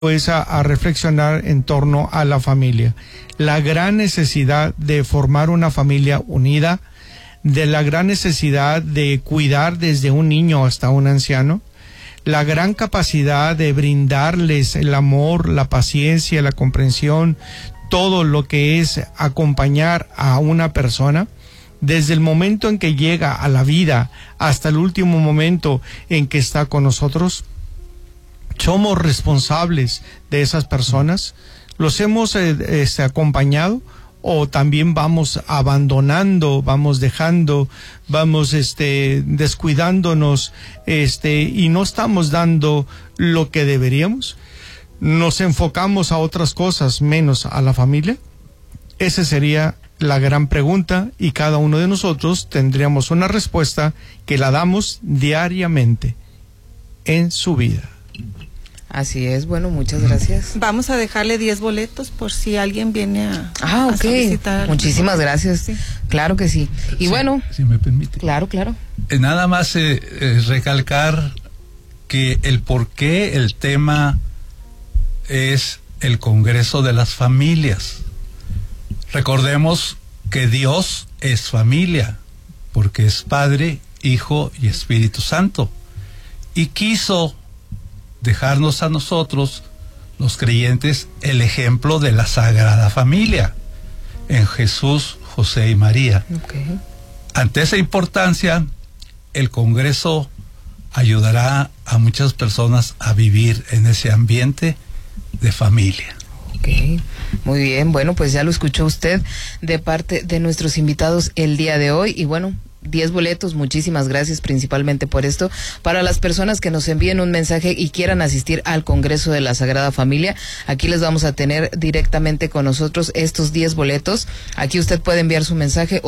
pues a reflexionar en torno a la familia. La gran necesidad de formar una familia unida, de la gran necesidad de cuidar desde un niño hasta un anciano, la gran capacidad de brindarles el amor, la paciencia, la comprensión, todo lo que es acompañar a una persona, desde el momento en que llega a la vida hasta el último momento en que está con nosotros. Somos responsables de esas personas, los hemos acompañado, o también vamos abandonando, vamos dejando, vamos descuidándonos, y no estamos dando lo que deberíamos. Nos enfocamos a otras cosas menos a la familia. Esa sería la gran pregunta, y cada uno de nosotros tendríamos una respuesta que la damos diariamente en su vida. Así es, bueno, muchas gracias. Vamos a dejarle 10 boletos por si alguien viene a ok. solicitar. Muchísimas gracias. Sí. Claro que sí. Y bueno, si me permite. Claro. Nada más recalcar que el por qué el tema es el Congreso de las Familias. Recordemos que Dios es familia, porque es Padre, Hijo y Espíritu Santo. Y quiso dejarnos a nosotros, los creyentes, el ejemplo de la Sagrada Familia en Jesús, José y María. Okay. Ante esa importancia, el Congreso ayudará a muchas personas a vivir en ese ambiente de familia. Ok, muy bien, bueno, pues ya lo escuchó usted de parte de nuestros invitados el día de hoy, y bueno, 10 boletos, muchísimas gracias principalmente por esto. Para las personas que nos envíen un mensaje y quieran asistir al Congreso de la Sagrada Familia, aquí les vamos a tener directamente con nosotros estos 10 boletos. Aquí usted puede enviar su mensaje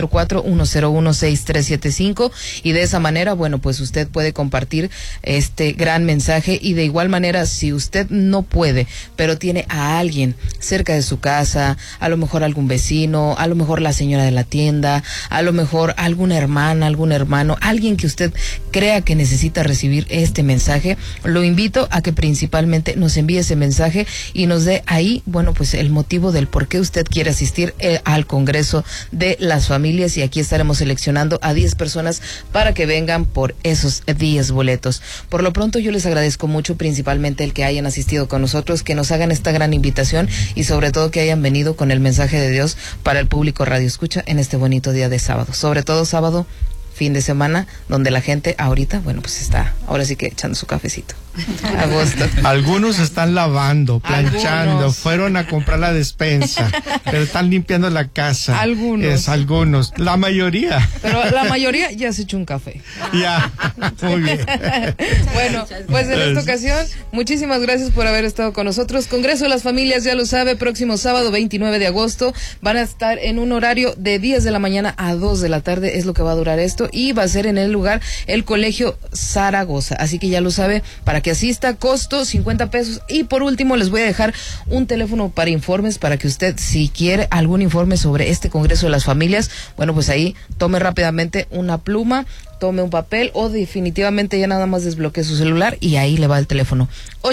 844-101-6375, y de esa manera, bueno, pues usted puede compartir este gran mensaje. Y de igual manera, si usted no puede, pero tiene a alguien cerca de su casa, a lo mejor algún vecino, a lo mejor la señora de la tienda, a lo mejor alguna hermana, algún hermano, alguien que usted crea que necesita recibir este mensaje, lo invito a que principalmente nos envíe ese mensaje y nos dé ahí, bueno, pues el motivo del por qué usted quiere asistir al Congreso de las Familias, y aquí estaremos seleccionando a 10 personas para que vengan por esos 10 boletos. Por lo pronto, yo les agradezco mucho, principalmente el que hayan asistido con nosotros, que nos hagan esta gran invitación, y sobre todo que hayan venido con el mensaje de Dios para el público Radio Escucha en este bonito día de sábado. Sobre todo sábado, fin de semana, donde la gente ahorita, bueno, pues está ahora sí que echando su cafecito. Agosto. Algunos están lavando, planchando, fueron a comprar la despensa, pero están limpiando la casa. Algunos, la mayoría. Pero la mayoría ya se echó un café. Ya, muy bien. Bueno, pues en esta ocasión, muchísimas gracias por haber estado con nosotros. Congreso de las Familias, ya lo sabe, próximo sábado 29 de agosto, van a estar en un horario de 10 de la mañana a 2 de la tarde, es lo que va a durar esto, y va a ser en el lugar el Colegio Zaragoza, así que ya lo sabe, para que asista, costo 50 pesos. Y por último les voy a dejar un teléfono para informes, para que usted, si quiere algún informe sobre este Congreso de las Familias, bueno, pues ahí tome rápidamente una pluma, tome un papel, o definitivamente ya nada más desbloquee su celular y ahí le va el teléfono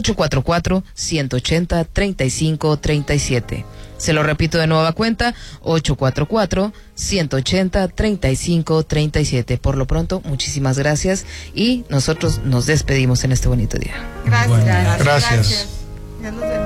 844-180-3537. Se lo repito de nueva cuenta, 844-180-3537. Por lo pronto, muchísimas gracias, y nosotros nos despedimos en este bonito día. Gracias. Bueno, gracias.